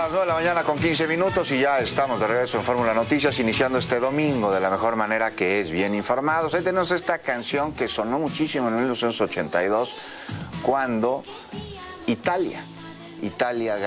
las 9 de la mañana con 15 minutos y ya estamos de regreso en Fórmula Noticias, iniciando este domingo de la mejor manera, que es bien informados. Ahí tenemos esta canción que sonó muchísimo en 1982 cuando Italia